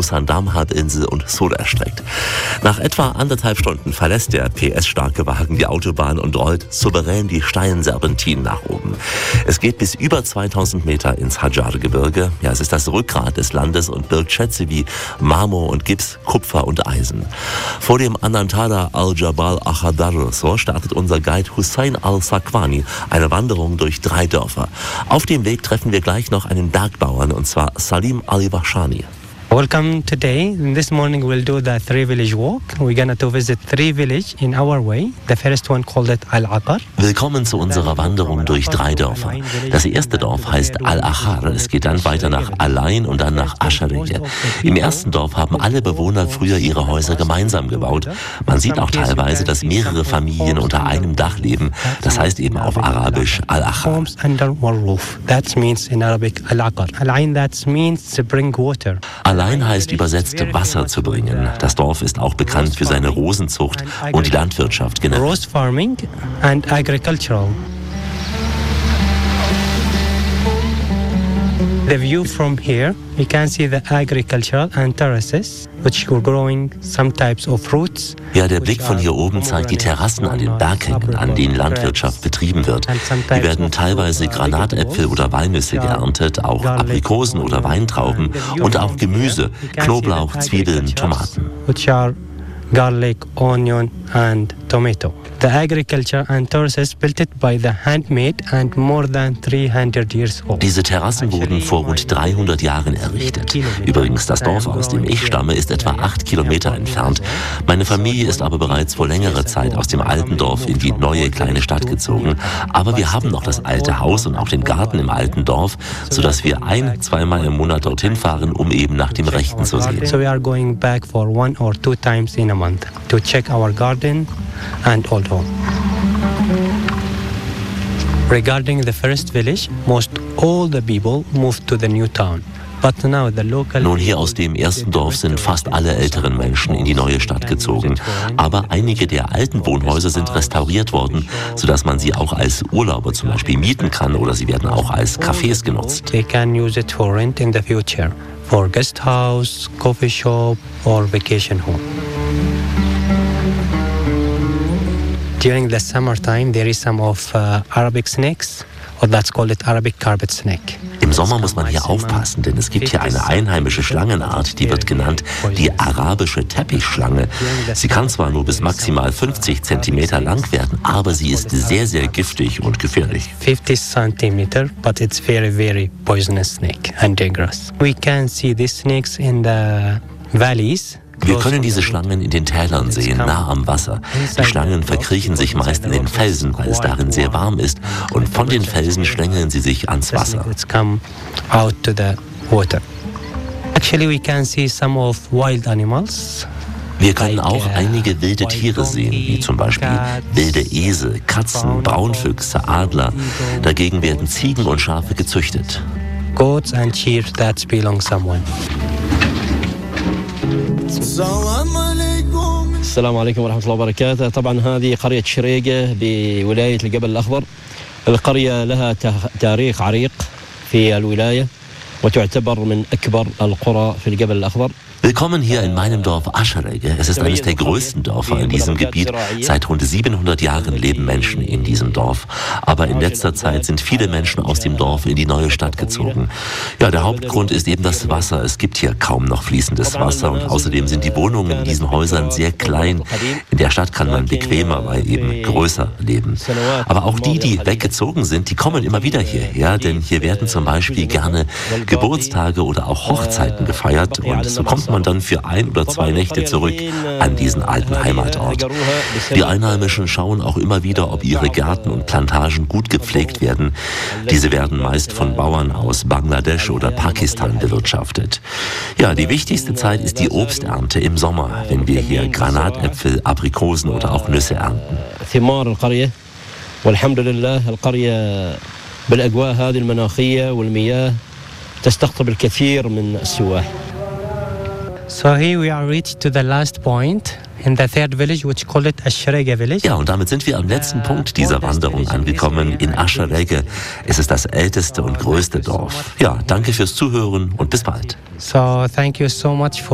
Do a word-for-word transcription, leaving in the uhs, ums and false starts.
Musandam-Halbinsel und Sur erstreckt. Nach etwa anderthalb Stunden verlässt der P S-starke Wagen die Autobahn und rollt souverän die steilen Serpentinen nach oben. Es geht bis über zweitausend Meter ins Hadjar-Gebirge. Ja, es ist das Rückgrat des Landes und birgt Schätze wie Marmor und Gips, Kupfer und Eisen. Vor dem Anantara al-Jabal Akhadar so startet unser Guide Hussein al-Sakwani eine Wanderung durch drei Dörfer. Auf dem Weg treffen wir gleich noch einen Bergbauern, und zwar Salim Ali-Bashani. Welcome today. This morning we'll do the three village walk. We're going to visit three village in our way. The first one called it Al-Aqar. Willkommen zu unserer Wanderung durch drei Dörfer. Das erste Dorf heißt Al-Aqar. Es geht dann weiter nach Alain und dann nach Asharege. Im ersten Dorf haben alle Bewohner früher ihre Häuser gemeinsam gebaut. Man sieht auch teilweise, dass mehrere Familien unter einem Dach leben. Das heißt eben auf Arabisch Al-Aqar. That means in Arabic Al-Aqar. Alain, that means to bring water. Alain heißt übersetzt Wasser zu bringen. Das Dorf ist auch bekannt für seine Rosenzucht und die Landwirtschaft genannt. Rose farming and agricultural. The view from here, you can see the agricultural and terraces, which were growing some types of fruits. Ja, der Blick von hier oben zeigt die Terrassen an den Berghängen, an denen Landwirtschaft betrieben wird. Hier werden teilweise Granatäpfel oder Walnüsse geerntet, auch Aprikosen oder Weintrauben und auch Gemüse, Knoblauch, Zwiebeln, Tomaten. Which are garlic, onion and tomato. The agriculture and terraces built it by the handmade and more than three hundred years old. Diese Terrassen wurden vor rund dreihundert Jahren errichtet. Übrigens, das Dorf, aus dem ich stamme, ist etwa acht Kilometer entfernt. Meine Familie ist aber bereits vor längerer Zeit aus dem alten Dorf in die neue kleine Stadt gezogen. Aber wir haben noch das alte Haus und auch den Garten im alten Dorf, sodass wir ein-, zweimal im Monat dorthin fahren, um eben nach dem Rechten zu sehen. So we are going back for one or two times in a month to check our garden and old home. Regarding the first village, most all the people moved to the new town. But now the local Nun, hier aus dem ersten Dorf sind fast alle älteren Menschen in die neue Stadt gezogen. Aber einige der alten Wohnhäuser sind restauriert worden, sodass man sie auch als Urlauber zum Beispiel mieten kann, oder sie werden auch als Cafés genutzt. They can use it for rent in the future, for guest house, coffee shop or vacation home. During the summertime, there is some of uh, Arabic snakes, or that's called it Arabic carpet snake. Im Sommer muss man hier aufpassen, denn es gibt hier eine einheimische Schlangenart, die wird genannt die arabische Teppichschlange. Sie kann zwar nur bis maximal fünfzig Zentimeter lang werden, aber sie ist sehr, sehr giftig und gefährlich. fifty centimeter, but it's very, very poisonous snake and dangerous. We can see these snakes in the valleys. Wir können diese Schlangen in den Tälern sehen, nah am Wasser. Die Schlangen verkriechen sich meist in den Felsen, weil es darin sehr warm ist. Und von den Felsen schlängeln sie sich ans Wasser. Actually, we can see some of wild animals. Wir können auch einige wilde Tiere sehen, wie zum Beispiel wilde Esel, Katzen, Braunfüchse, Adler. Dagegen werden Ziegen und Schafe gezüchtet. Goats and sheep that belong someone. السلام عليكم ورحمة الله وبركاته. طبعا هذه قرية شريقة بولاية الجبل الأخضر. القرية لها تاريخ عريق في الولاية وتعتبر من أكبر القرى في الجبل الأخضر. Willkommen hier in meinem Dorf Asharege. Es ist eines der größten Dörfer in diesem Gebiet. Seit rund siebenhundert Jahren leben Menschen in diesem Dorf. Aber in letzter Zeit sind viele Menschen aus dem Dorf in die neue Stadt gezogen. Ja, der Hauptgrund ist eben das Wasser. Es gibt hier kaum noch fließendes Wasser und außerdem sind die Wohnungen in diesen Häusern sehr klein. In der Stadt kann man bequemer, weil eben größer leben. Aber auch die, die weggezogen sind, die kommen immer wieder hierher, denn hier werden zum Beispiel gerne Geburtstage oder auch Hochzeiten gefeiert und so kommt man dann für ein oder zwei Nächte zurück an diesen alten Heimatort. Die Einheimischen schauen auch immer wieder, ob ihre Gärten und Plantagen gut gepflegt werden. Diese werden meist von Bauern aus Bangladesch oder Pakistan bewirtschaftet. Ja, die wichtigste Zeit ist die Obsternte im Sommer, wenn wir hier Granatäpfel, Aprikosen oder auch Nüsse ernten. So here we are reached to the last point in the third village, which call it Asharege village. Ja, und damit sind wir am letzten Punkt dieser Wanderung angekommen, in Asharege. Es ist das älteste und größte Dorf. Ja, danke fürs Zuhören und bis bald. So thank you so much for